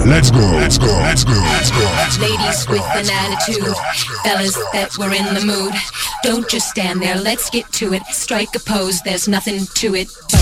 Let's go. Let's go. Let's go. Let's go. Ladies with an attitude, fellas that were in the mood. Don't just stand there, let's get to it. Strike a pose, there's nothing to it but